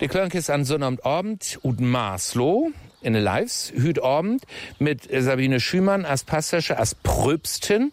Die Klönk ist an Sonnabend und Marsloh in den Lives, hüt Abend mit Sabine Schümann als Passager, als Pröbstin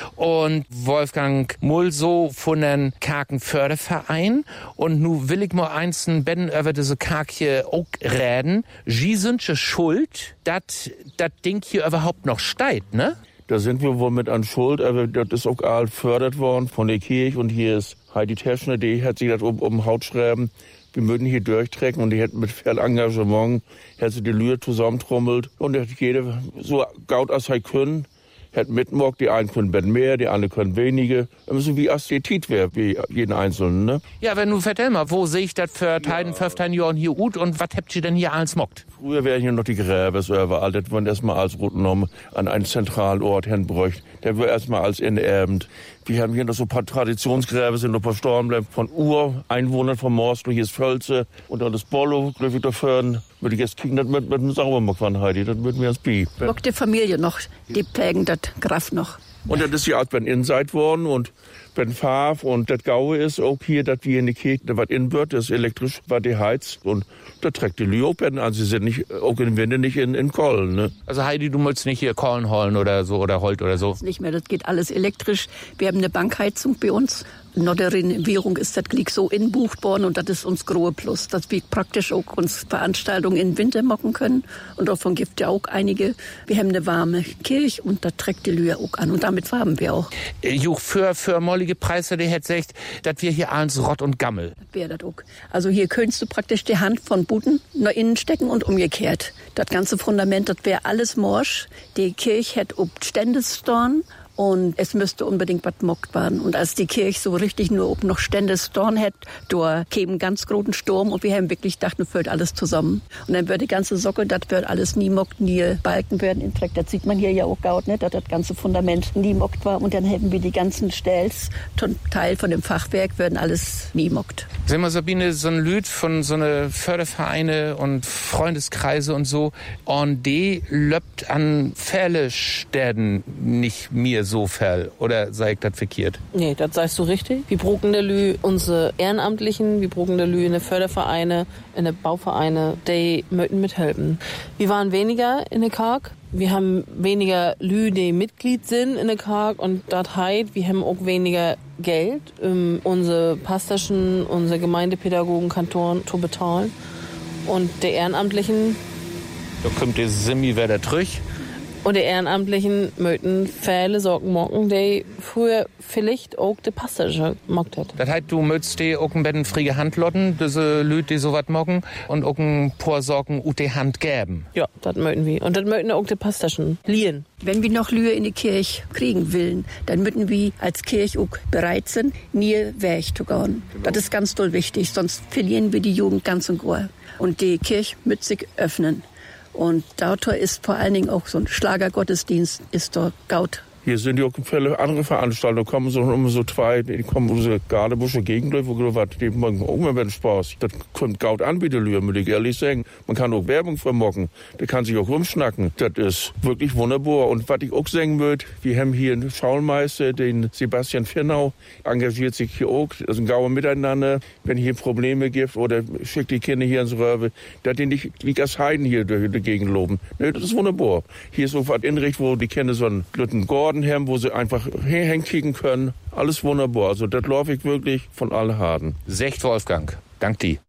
und Wolfgang Mulso von den Karkenförderverein. Und nu will ich mal einzeln betten über diese Karkje auch reden. Sie sind schuld, dass das Ding hier überhaupt noch steigt, ne? Da sind wir wohl mit an Schuld, aber das ist auch all gefördert worden von der Kirche. Und hier ist Heidi Teschner, die hat sich das um Haut schreiben. Wir würden hier durchtrecken und die hätten mit viel Engagement, hätte sie die Lühe zusammentrommelt und hätte jeder so gaut als er können, hätte mitmockt, die einen können Ben mehr, die anderen können wenige. So wie Ästhetik wäre, wie jeden Einzelnen, ne? Ja, wenn du vertell mal, wo sehe ich das für 15 Jahren hier gut und was habt ihr denn hier alles mockt? Früher wären hier noch die Gräber so überall, das wurden erstmal als Route genommen an einen zentralen Ort hinbräucht. Der wird erstmal als enterbend. Wir haben hier noch so ein paar Traditionsgräber, sind noch ein paar Stornbleiben von Ureinwohnern von Morsloh. Hier ist Völze und dann das Bollo, glücklich dafür. Würde ich jetzt kriegen, das mit einem Saubermock von Heidi, das würden wir als Bi. Mockt die Familie noch, die prägen das Graf noch. Und das ist ja auch Ben Inside worden und Ben Farf und das Gaue ist auch hier, dass wir in die Kirche, was in wird, das ist elektrisch, was die heizt und da trägt die Lüopen an. Sie sind nicht, auch im Winter nicht in Kollen, ne? Also Heidi, du musst nicht hier Kollen holen oder so oder Holt oder so. Das nicht mehr, das geht alles elektrisch. Wir haben eine Bankheizung bei uns. Nach der Renovierung ist das Glied so inbucht worden und das ist uns große Plus, dass wir praktisch auch uns Veranstaltungen im Winter machen können und davon gibt ja auch einige. Wir haben eine warme Kirche und da trägt die Lühe auch an und damit farben wir auch. Juch, für mollige Preise, die hätte gesagt, dass wir hier alles Rott und Gammel. Das wäre das auch. Also hier könntest du praktisch die Hand von Buden nach innen stecken und umgekehrt. Das ganze Fundament, das wäre alles morsch. Die Kirche hätte ob Ständestorn. Und es müsste unbedingt was mockt werden. Und als die Kirche so richtig nur ob noch Stände Storn hätte, da käme ein ganz großen Sturm und wir haben wirklich gedacht, nun fällt alles zusammen. Und dann wird die ganze Socke, das wird alles nie mockt, nie Balken werden in Dreck. Das sieht man hier ja auch gaut, ne, dass das ganze Fundament nie mockt war. Und dann hätten wir die ganzen Stells, Teil von dem Fachwerk, würden alles nie mockt. Sag mal, Sabine, so ein Lüd von so eine Fördervereine und Freundeskreise und so, und die löppt an Fälle-Städten nicht mir so fell, oder sei ich das verkehrt? Nee, das sagst du richtig. Wir brauchen der Lü unsere Ehrenamtlichen, wir brauchen der Lü in den Fördervereine, in den Bauvereine, die möchten mithelfen. Wir waren weniger in der Karg. Wir haben weniger Lü, die Mitglied sind in der Karg und das heißt, wir haben auch weniger Geld, unsere Pastorchen, unsere Gemeindepädagogen, Kantoren zu bezahlen. Und der Ehrenamtlichen... Da kommt der Simi wieder zurück. Und die Ehrenamtlichen möchten viele Sorgen machen, die früher vielleicht auch die Passager gemacht hat. Das heißt, du möchtest dir auch ein bisschen frie Hand lotten, diese Leute, die sowas machen, und auch ein paar Sorgen ut die Hand geben. Ja, das möchten wir. Und das möchten auch die Passagen liehen. Wenn wir noch Lühe in die Kirche kriegen wollen, dann müssen wir als Kirche auch bereit sein, nie weg zu gehen. Genau. Das ist ganz doll wichtig, sonst verlieren wir die Jugend ganz und gar. Und die Kirche muss sich öffnen. Und dort ist vor allen Dingen auch so ein Schlagergottesdienst, ist dort gaut. Hier sind ja auch viele andere Veranstaltungen, da kommen so immer so zwei, die kommen aus der Gardebuscher Gegend, wo was, die machen auch immer Spaß. Das kommt gaut an, bitte, muss ich ehrlich sagen. Man kann auch Werbung vermocken, der kann sich auch rumschnacken. Das ist wirklich wunderbar. Und was ich auch sagen würde, wir haben hier einen Schaulmeister, den Sebastian Firnau, engagiert sich hier auch, das ist ein Gauer Miteinander, wenn hier Probleme gibt oder schickt die Kinder hier ins Röwe, dass die nicht wie als Heiden hier durch die Gegend loben. Ne, das ist wunderbar. Hier ist so was Inricht, wo die Kinder so einen Glütten Gordon haben, wo sie einfach hinkriegen können. Alles wunderbar. Also das laufe ich wirklich von allen Harten. Secht Wolfgang, dank dir.